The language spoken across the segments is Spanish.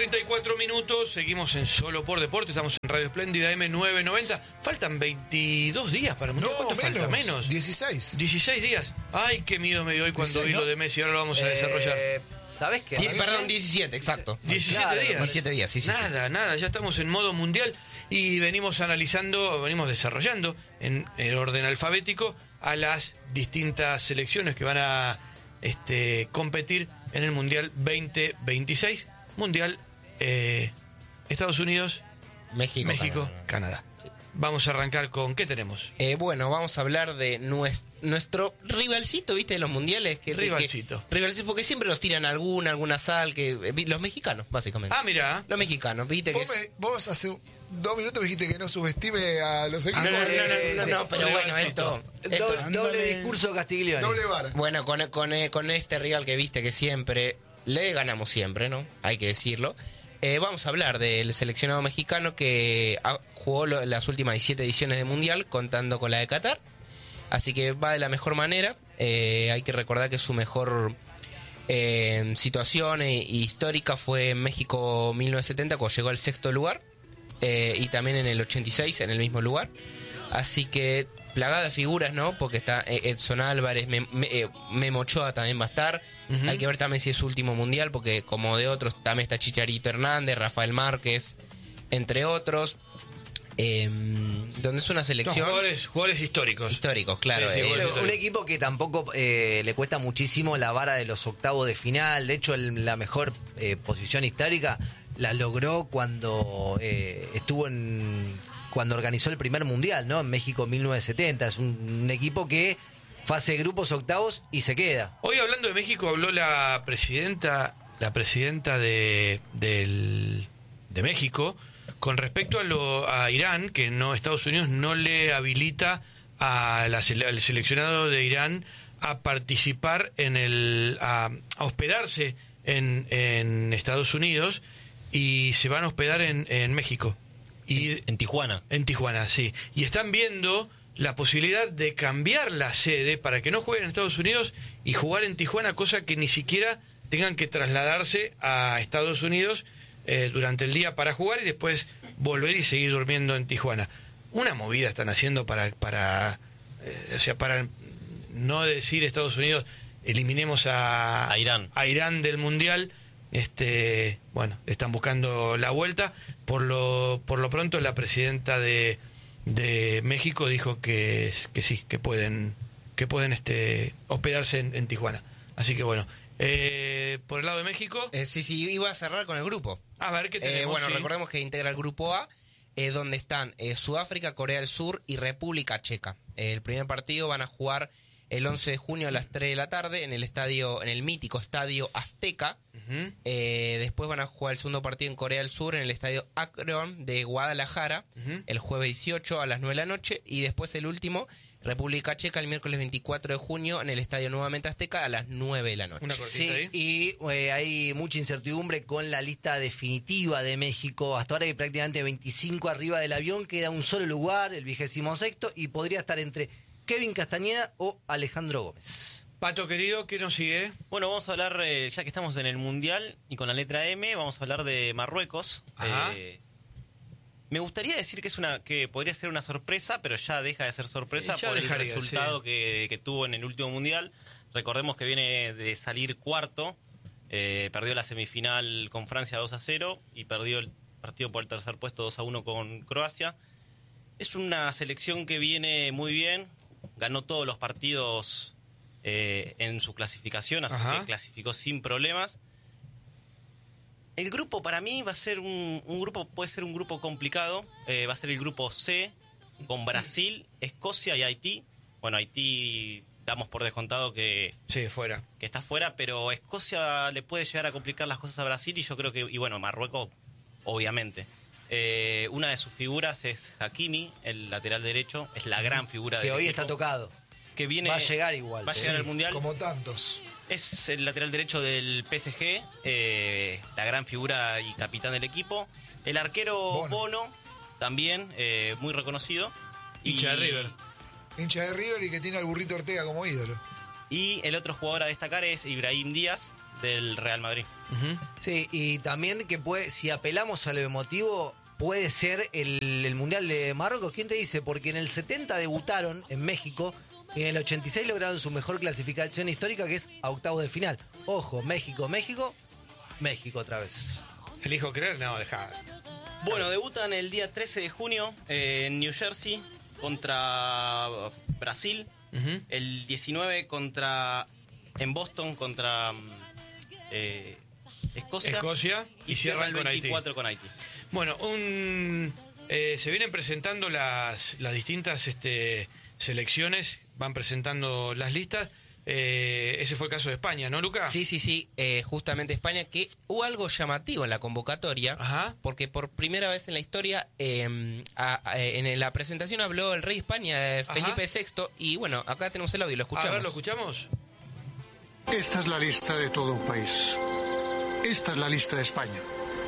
34 minutos, seguimos en Solo por Deporte, estamos en Radio Espléndida M990. Faltan 22 días para el Mundial. ¿Cuánto falta? Menos. 16. 16 días. Ay, qué miedo me dio hoy cuando 16, vi ¿no? lo de Messi, ahora lo vamos a desarrollar. ¿Sabés qué? Perdón, 17, exacto. 17 días. 17 días, sí. Nada, ya estamos en modo mundial y venimos desarrollando en el orden alfabético a las distintas selecciones que van a competir en el Mundial 2026. Mundial Estados Unidos, México, Canadá. Sí. Vamos a arrancar con ¿qué tenemos? Bueno, vamos a hablar de nuestro rivalcito, ¿viste? De los mundiales. Rivalcito. Rivalcito, porque siempre los tiran alguna sal, los mexicanos, básicamente. Ah, mirá. Los mexicanos, ¿viste? Vos hace 2 minutos me dijiste que no subestime a los equipos. No, pero bueno, esto Doble discurso Castiglione. Doble vara. Bueno, con este rival que viste que siempre le ganamos siempre, ¿no? Hay que decirlo. Vamos a hablar del seleccionado mexicano que jugó las últimas 17 ediciones de Mundial, contando con la de Qatar. Así que va de la mejor manera. Hay que recordar que su mejor situación histórica fue en México 1970, cuando llegó al 6º lugar. Y también en el 86, en el mismo lugar. Así que plagada de figuras, ¿no? Porque está Edson Álvarez, Memo Ochoa también va a estar. Uh-huh. Hay que ver también si es su último mundial, porque como de otros, también está Chicharito Hernández, Rafael Márquez, entre otros. Donde es una selección... Jugadores históricos. Históricos, claro. Sí, Un equipo que tampoco le cuesta muchísimo la vara de los octavos de final. De hecho, la mejor posición histórica la logró cuando estuvo cuando organizó el primer mundial, ¿no? En México 1970. Es un equipo que fase de grupos, octavos y se queda. Hoy, hablando de México, habló la presidenta de México con respecto a Irán, que Estados Unidos no le habilita al seleccionado de Irán a participar a hospedarse en Estados Unidos, y se van a hospedar en México. En Tijuana. En Tijuana, sí. Y están viendo la posibilidad de cambiar la sede para que no jueguen en Estados Unidos y jugar en Tijuana, cosa que ni siquiera tengan que trasladarse a Estados Unidos durante el día para jugar y después volver y seguir durmiendo en Tijuana. Una movida están haciendo para no decir Estados Unidos, eliminemos a Irán del Mundial. Bueno, están buscando la vuelta. Por lo pronto, la presidenta de México dijo que sí, que pueden hospedarse en Tijuana. Así que bueno, por el lado de México... Sí, iba a cerrar con el grupo. A ver, ¿qué tenemos? Bueno, recordemos que integra el grupo A, donde están Sudáfrica, Corea del Sur y República Checa. El primer partido van a jugar el 11 de junio a las 3 de la tarde en el mítico Estadio Azteca. Uh-huh. Después van a jugar el segundo partido en Corea del Sur en el Estadio Akron de Guadalajara, uh-huh, el jueves 18 a las 9 de la noche. Y después el último, República Checa, el miércoles 24 de junio en el Estadio nuevamente Azteca a las 9 de la noche. Sí, ahí. Y hay mucha incertidumbre con la lista definitiva de México. Hasta ahora hay prácticamente 25 arriba del avión. Queda un solo lugar, el 26º, y podría estar entre Kevin Castañeda o Alejandro Gómez. Pato querido, ¿qué nos sigue? Bueno, vamos a hablar, ya que estamos en el Mundial y con la letra M, vamos a hablar de Marruecos. Me gustaría decir que podría ser una sorpresa, pero ya deja de ser sorpresa por el resultado que tuvo en el último Mundial. Recordemos que viene de salir cuarto, perdió la semifinal con Francia 2-0 y perdió el partido por el tercer puesto 2-1 con Croacia. Es una selección que viene muy bien, ganó todos los partidos en su clasificación, así que clasificó sin problemas. El grupo para mí va a ser un grupo, puede ser un grupo complicado. Va a ser el grupo C, con Brasil, Escocia y Haití. Bueno, Haití damos por descontado que está fuera, pero Escocia le puede llegar a complicar las cosas a Brasil, y yo creo que, y bueno, Marruecos, obviamente. Una de sus figuras es Hakimi, el lateral derecho, es la gran figura que del hoy equipo, está tocado. Que viene, va a llegar igual. Va a llegar al Mundial. Como tantos. Es el lateral derecho del PSG, la gran figura y capitán del equipo. El arquero Bono también, muy reconocido. Hincha de River. Hincha de River y que tiene al Burrito Ortega como ídolo. Y el otro jugador a destacar es Ibrahim Díaz, del Real Madrid. Sí, y también que puede, si apelamos a lo emotivo, puede ser el Mundial de Marruecos. ¿Quién te dice? Porque en el 70 debutaron en México y en el 86 lograron su mejor clasificación histórica, que es a octavos de final. Ojo, México otra vez. ¿Elijo creer? No, dejá. Bueno, debutan el día 13 de junio en New Jersey contra Brasil. El 19 en Boston contra Escocia. Y cierran el con 24 con Haití. Bueno, se vienen presentando las distintas selecciones, van presentando las listas. Ese fue el caso de España, ¿no, Luca? Sí, justamente España, que hubo algo llamativo en la convocatoria. Ajá. Porque por primera vez en la historia, en la presentación habló el rey de España, Felipe VI, y bueno, acá tenemos el audio, lo escuchamos. A ver, ¿lo escuchamos? Esta es la lista de todo un país. Esta es la lista de España.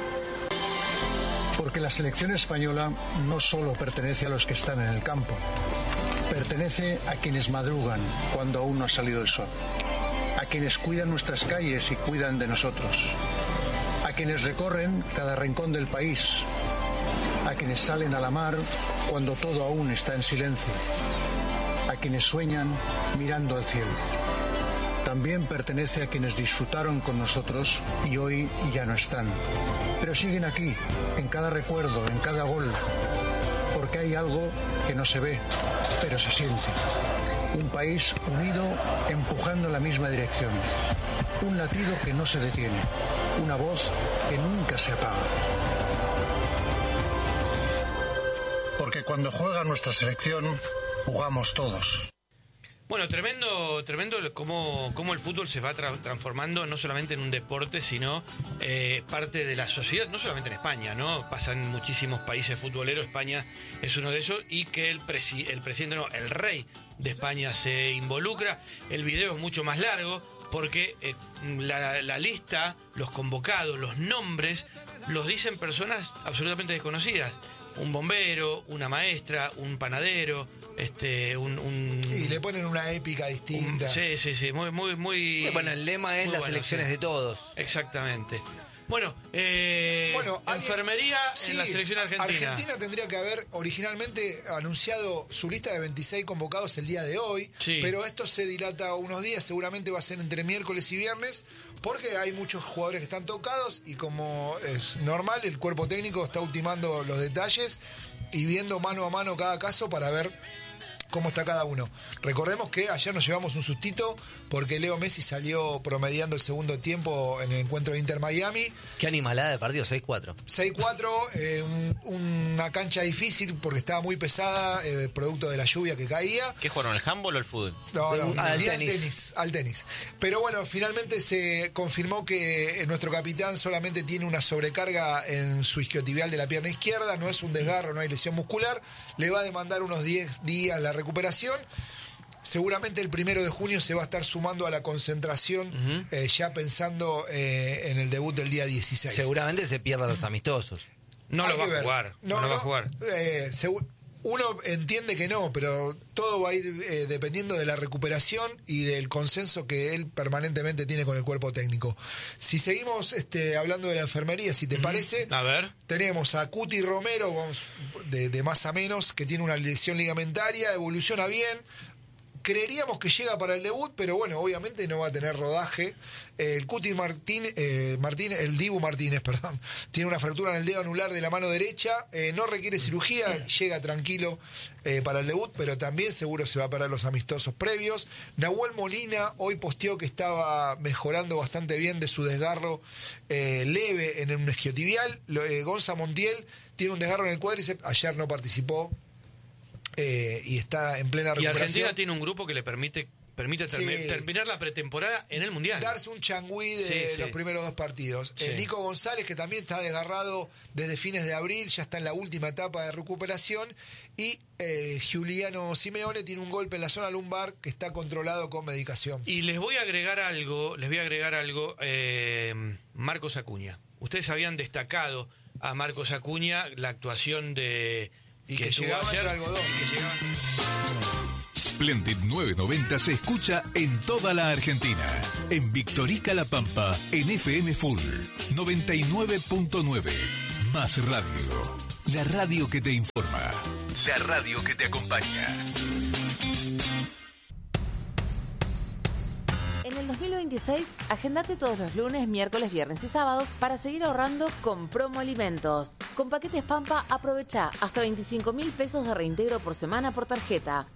Porque la selección española no solo pertenece a los que están en el campo, pertenece a quienes madrugan cuando aún no ha salido el sol, a quienes cuidan nuestras calles y cuidan de nosotros, a quienes recorren cada rincón del país, a quienes salen a la mar cuando todo aún está en silencio, a quienes sueñan mirando al cielo. También pertenece a quienes disfrutaron con nosotros y hoy ya no están, pero siguen aquí, en cada recuerdo, en cada gol, porque hay algo que no se ve, pero se siente. Un país unido, empujando en la misma dirección. Un latido que no se detiene. Una voz que nunca se apaga. Porque cuando juega nuestra selección, jugamos todos. Bueno, tremendo cómo el fútbol se va transformando no solamente en un deporte, sino parte de la sociedad, no solamente en España, ¿no? Pasan muchísimos países futboleros, España es uno de esos, y que el rey de España se involucra. El video es mucho más largo porque la lista, los convocados, los nombres, los dicen personas absolutamente desconocidas. Un bombero, una maestra, un panadero, y le ponen una épica distinta. Sí, muy. Bueno, el lema es las elecciones de todos. Exactamente. Bueno, enfermería en la selección argentina. Argentina tendría que haber originalmente anunciado su lista de 26 convocados el día de hoy, pero esto se dilata unos días, seguramente va a ser entre miércoles y viernes, porque hay muchos jugadores que están tocados y como es normal, el cuerpo técnico está ultimando los detalles y viendo mano a mano cada caso para ver cómo está cada uno. Recordemos que ayer nos llevamos un sustito porque Leo Messi salió promediando el segundo tiempo en el encuentro de Inter-Miami. Qué animalada de partido, 6-4. 6-4, una cancha difícil porque estaba muy pesada, producto de la lluvia que caía. ¿Qué jugaron, el handball o el fútbol? No, al tenis. Al tenis. Pero bueno, finalmente se confirmó que nuestro capitán solamente tiene una sobrecarga en su isquiotibial de la pierna izquierda, no es un desgarro, no hay lesión muscular, le va a demandar unos 10 días la recuperación. Seguramente el 1 de junio se va a estar sumando a la concentración, ya pensando en el debut del día 16. Seguramente se pierdan los amistosos. No lo va a jugar. No lo va a jugar. Uno entiende que no, pero todo va a ir dependiendo de la recuperación y del consenso que él permanentemente tiene con el cuerpo técnico. Si seguimos hablando de la enfermería, si te parece, a ver, tenemos a Cuti Romero, vamos de más a menos, que tiene una lesión ligamentaria, evoluciona bien. Creeríamos que llega para el debut, pero bueno, obviamente no va a tener rodaje. El Cuti el Dibu Martínez, tiene una fractura en el dedo anular de la mano derecha, no requiere cirugía, llega tranquilo para el debut, pero también seguro se va a perder los amistosos previos. Nahuel Molina hoy posteó que estaba mejorando bastante bien de su desgarro leve en un isquiotibial. Gonza Montiel tiene un desgarro en el cuádriceps, ayer no participó. Y está en plena recuperación. Y Argentina tiene un grupo que le permite terminar la pretemporada en el Mundial. Darse un changüí de los primeros 2 partidos. Nico González, que también está desgarrado desde fines de abril, ya está en la última etapa de recuperación. Y Giuliano Simeone tiene un golpe en la zona lumbar que está controlado con medicación. Y les voy a agregar algo, Marcos Acuña. Ustedes habían destacado a Marcos Acuña la actuación de... Y que llegaba ayer, el algodón. Splendid 990 se escucha en toda la Argentina. En Victorica La Pampa, en FM Full 99.9. Más radio. La radio que te informa. La radio que te acompaña. En el 2026, agendate todos los lunes, miércoles, viernes y sábados para seguir ahorrando con Promo Alimentos. Con paquetes Pampa, aprovecha hasta 25.000 pesos de reintegro por semana por tarjeta.